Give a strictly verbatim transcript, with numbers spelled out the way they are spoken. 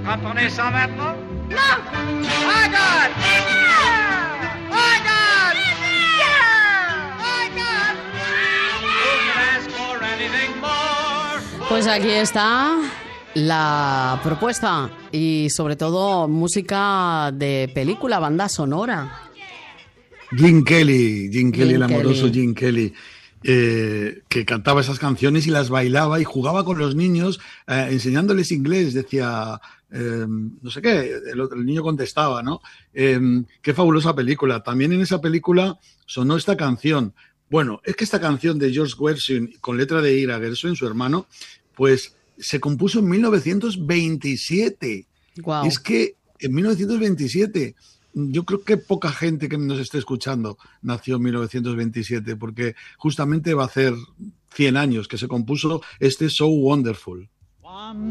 comprenez ça maintenant? Non! My God! Yeah! My God! Yeah! My God! Who can ask for anything more? Pues aquí está la propuesta y sobre todo música de película, banda sonora. Jim Kelly, Jim Kelly, Jim el amoroso Kelly. Jim Kelly, eh, que cantaba esas canciones y las bailaba y jugaba con los niños eh, enseñándoles inglés. Decía, eh, no sé qué, el, el niño contestaba, ¿no? Eh, qué fabulosa película. También en esa película sonó esta canción. Bueno, es que esta canción de George Gershwin, con letra de Ira Gershwin, su hermano, pues se compuso en mil novecientos veintisiete. Wow. Es que en mil novecientos veintisiete... Yo creo que poca gente que nos esté escuchando nació en mil novecientos veintisiete, porque justamente va a hacer cien años que se compuso este So Wonderful.